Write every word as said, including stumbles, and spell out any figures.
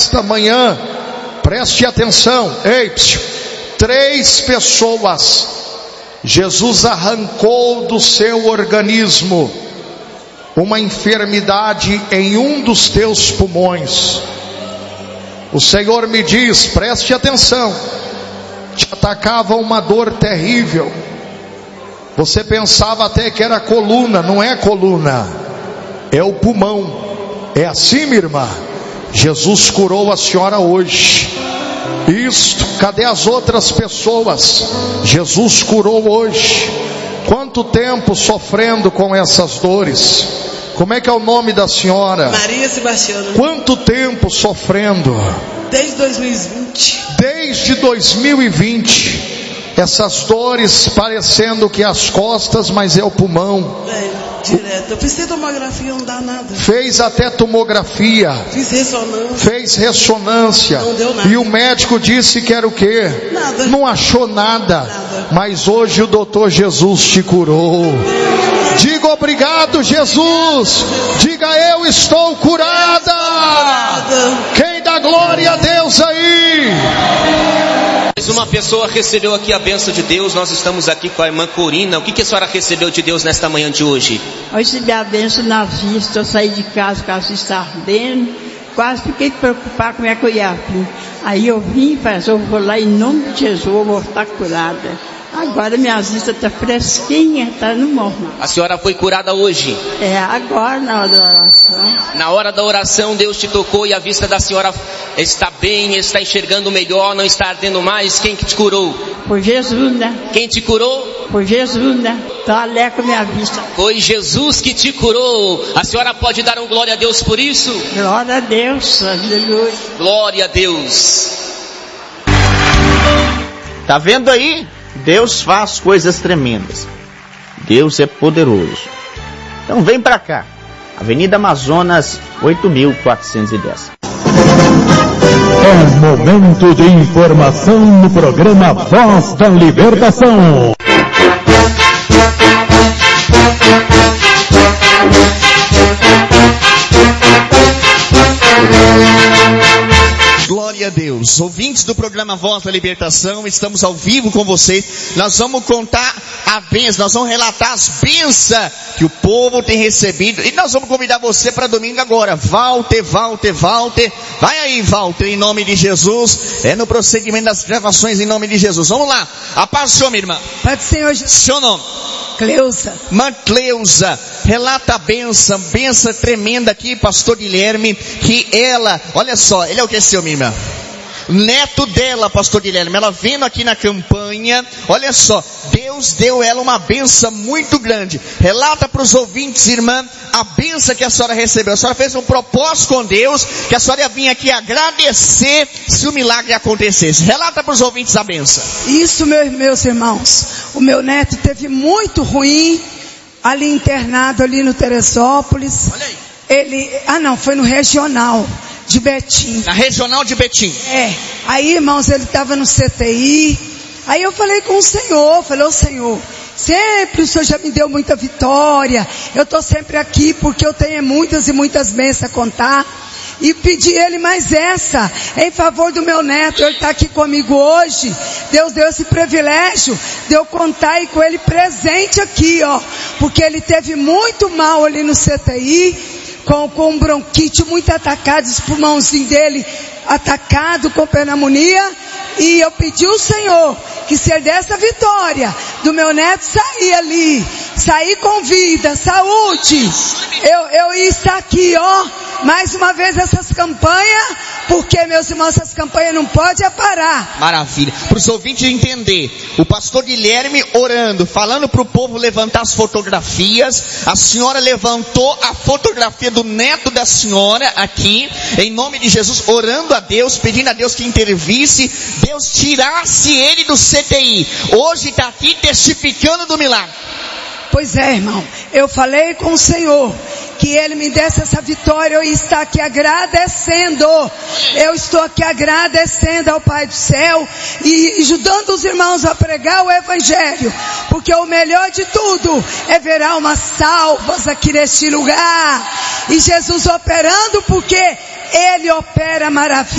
nesta manhã, preste atenção, ei, psiu, três pessoas, Jesus arrancou do seu organismo uma enfermidade em um dos teus pulmões. O Senhor me diz, preste atenção, te atacava uma dor terrível, você pensava até que era coluna, não é coluna, é o pulmão. É assim, minha irmã? Jesus curou a senhora hoje. Isto, cadê as outras pessoas? Jesus curou hoje. Quanto tempo sofrendo com essas dores? Como é que é o nome da senhora? Maria Sebastiana. Quanto tempo sofrendo? Desde dois mil e vinte. Desde dois mil e vinte. Essas dores parecendo que as costas, mas é o pulmão. É, direto. Eu fiz tomografia, não dá nada. Fez até tomografia. Fiz ressonância. Fez ressonância. Não deu nada. E o médico disse que era o quê? Nada. Não achou nada. Nada. Mas hoje o doutor Jesus te curou. Diga obrigado, Jesus. Diga, eu estou curada. Quem dá glória a Deus aí? Mais uma pessoa recebeu aqui a bênção de Deus. Nós estamos aqui com a irmã Corina. O que, que a senhora recebeu de Deus nesta manhã de hoje? Eu recebi a bênção na vista. Eu saí de casa, com a vista ardendo. Quase fiquei preocupada como é que eu ia vir. Aí eu vim e falei, eu vou lá em nome de Jesus, eu vou estar curada. Agora minha vista está fresquinha, está no normal. A senhora foi curada hoje? É, agora na hora da oração. Na hora da oração Deus te tocou e a vista da senhora está bem, está enxergando melhor, não está ardendo mais. Quem que te curou? Por Jesus, né? Quem te curou? Por Jesus, né? Então alegre com a minha vista. Foi Jesus que te curou. A senhora pode dar um glória a Deus por isso? Glória a Deus, aleluia. Glória a Deus. Tá vendo aí? Deus faz coisas tremendas. Deus é poderoso. Então vem pra cá. Avenida Amazonas, oito mil quatrocentos e dez. É momento de informação no programa Voz da Libertação. Glória a Deus. Ouvintes do programa Voz da Libertação, estamos ao vivo com vocês. Nós vamos contar a bênção, nós vamos relatar as bênçãos que o povo tem recebido. E nós vamos convidar você para domingo agora. Walter, Walter, Walter. Vai aí, Walter, em nome de Jesus. É no procedimento das gravações em nome de Jesus. Vamos lá. A paz do Senhor, minha irmã. Pai do Senhor Jesus. Seu nome? Cleusa. Irmã Cleusa, relata a benção, benção tremenda aqui, pastor Guilherme, que ela, olha só, ele é o que é seu, minha irmã? Neto dela, pastor Guilherme, ela vendo aqui na campanha, olha só, Deus deu ela uma benção muito grande. Relata para os ouvintes, irmã, a benção que a senhora recebeu. A senhora fez um propósito com Deus, que a senhora ia vir aqui agradecer se o milagre acontecesse. Relata para os ouvintes a benção. Isso, meus, meus irmãos, o meu neto teve muito ruim, ali internado, ali no Teresópolis. Olha aí. Ele, ah não, foi no regional de Betim. Na regional de Betim. É, aí irmãos, ele estava no C T I, aí eu falei com o Senhor, falei, ô Senhor, sempre o Senhor já me deu muita vitória, eu estou sempre aqui porque eu tenho muitas e muitas bênçãos a contar, e pedi ele mais essa, em favor do meu neto, ele está aqui comigo hoje, Deus deu esse privilégio de eu contar aí com ele presente aqui, ó, porque ele teve muito mal ali no C T I, Com, com bronquite muito atacado, os pulmãozinhos dele atacado com pneumonia, e eu pedi ao Senhor que se ele desse a vitória do meu neto sair ali, sair com vida, saúde, eu, eu ia estar aqui, ó, mais uma vez essas campanhas, porque meus irmãos, essas campanhas não podem parar. Maravilha. Para os ouvintes entender, o pastor Guilherme orando, falando para o povo levantar as fotografias, a senhora levantou a fotografia do neto da senhora aqui, em nome de Jesus, orando a Deus, pedindo a Deus que intervisse, Deus tirasse ele do C T I. Hoje está aqui testificando do milagre. Pois é, irmão, eu falei com o Senhor que Ele me desse essa vitória, eu estou aqui agradecendo, eu estou aqui agradecendo ao Pai do Céu e ajudando os irmãos a pregar o Evangelho, porque o melhor de tudo é ver almas salvas aqui neste lugar, e Jesus operando, porque Ele opera maravilha.